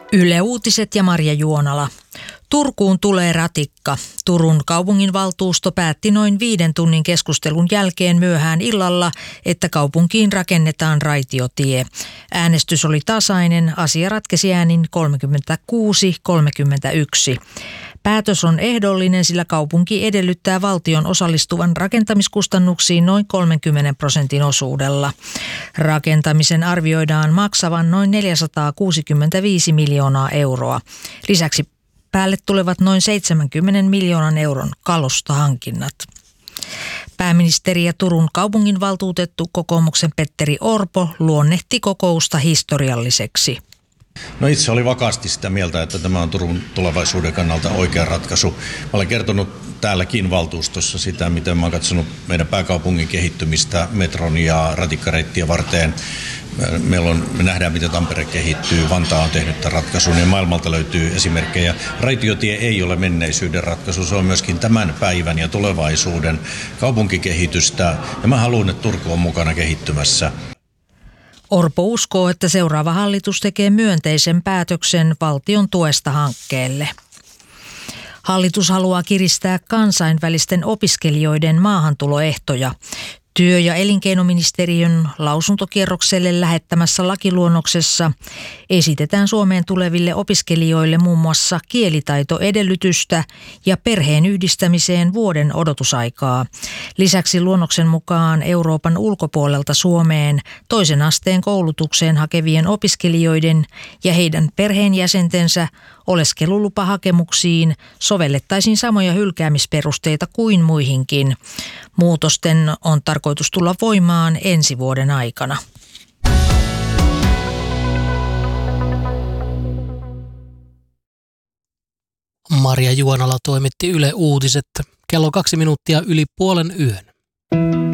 Yle Uutiset ja Marja Juonala. Turkuun tulee ratikka. Turun kaupunginvaltuusto päätti noin 5 tunnin keskustelun jälkeen myöhään illalla, että kaupunkiin rakennetaan raitiotie. Äänestys oli tasainen, asia ratkesi äänin 36-31. Päätös on ehdollinen, sillä kaupunki edellyttää valtion osallistuvan rakentamiskustannuksiin noin 30% osuudella. Rakentamisen arvioidaan maksavan noin 465 miljoonaa euroa. Lisäksi päälle tulevat noin 70 miljoonan euron kalustohankinnat. Pääministeri ja Turun kaupunginvaltuutettu kokoomuksen Petteri Orpo luonnehti kokousta historialliseksi. No itse oli vakaasti sitä mieltä, että tämä on Turun tulevaisuuden kannalta oikea ratkaisu. Mä olen kertonut täälläkin valtuustossa sitä, miten mä oon katsonut meidän pääkaupungin kehittymistä metron ja ratikkareittiä varten. Me nähdään, miten Tampere kehittyy. Vantaa on tehnyt tämän ratkaisun ja maailmalta löytyy esimerkkejä. Raitiotie ei ole menneisyyden ratkaisu, se on myöskin tämän päivän ja tulevaisuuden kaupunkikehitystä. Ja mä haluan, että Turku on mukana kehittymässä. Orpo uskoo, että seuraava hallitus tekee myönteisen päätöksen valtion tuesta hankkeelle. Hallitus haluaa kiristää kansainvälisten opiskelijoiden maahantuloehtoja. Työ- ja elinkeinoministeriön lausuntokierrokselle lähettämässä lakiluonnoksessa esitetään Suomeen tuleville opiskelijoille muun muassa kielitaitoedellytystä ja perheen yhdistämiseen vuoden odotusaikaa. Lisäksi luonnoksen mukaan Euroopan ulkopuolelta Suomeen toisen asteen koulutukseen hakevien opiskelijoiden ja heidän perheenjäsentensä oleskelulupahakemuksiin sovellettaisiin samoja hylkäämisperusteita kuin muihinkin. Muutosten on tarkoitus tulla voimaan ensi vuoden aikana. Marja Juonala toimitti Yle Uutiset. Kello 2 minuuttia yli 00:30.